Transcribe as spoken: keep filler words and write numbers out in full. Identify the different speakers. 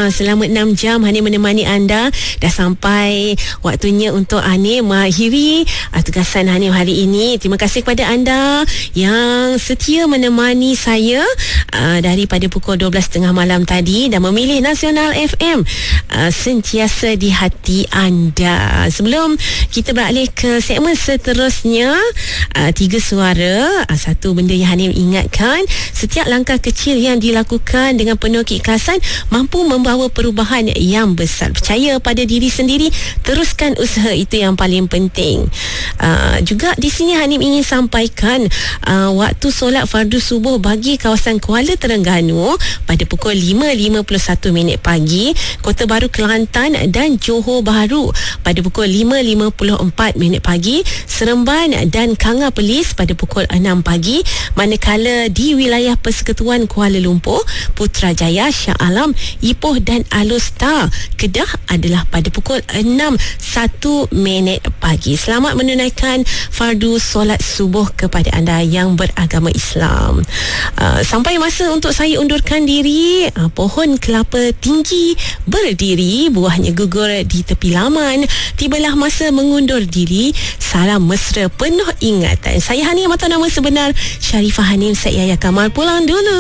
Speaker 1: Ha, selama enam jam Hanim menemani anda. Dah sampai waktunya untuk Hanim mengakhiri uh, tugasan Hanim hari ini. Terima kasih kepada anda yang setia menemani saya uh, daripada pukul dua belas tiga puluh malam tadi dan memilih Nasional F M uh, sentiasa di hati anda. Sebelum kita beralih ke segmen seterusnya, uh, tiga suara, uh, satu benda yang Hanim ingatkan, setiap langkah kecil yang dilakukan dengan penuh keikhlasan mampu membawa perubahan yang besar. Percaya pada diri sendiri, teruskan usaha, itu yang paling penting. Uh, juga di sini Hanim ingin sampaikan uh, waktu solat fardu subuh bagi kawasan Kuala Terengganu pada pukul lima lima puluh satu minit pagi, Kota Baru Kelantan dan Johor Bahru pada pukul lima lima puluh empat minit pagi, Seremban dan Kanga Perlis pada pukul enam pagi, manakala di wilayah Persekutuan Kuala Lumpur, Putrajaya, Shah Alam, Ipoh dan Alor-Star Kedah adalah pada pukul enam satu minit pagi. Selamat menunaikan fardu solat subuh kepada anda yang beragama Islam. Uh, sampai masa untuk saya undurkan diri. Uh, pohon kelapa tinggi berdiri, buahnya gugur di tepi laman. Tibalah masa mengundur diri. Salam mesra penuh ingatan. Saya Hanim atau nama sebenar Sharifah Hanim Syed Yahya Kamal. Pulang dulu.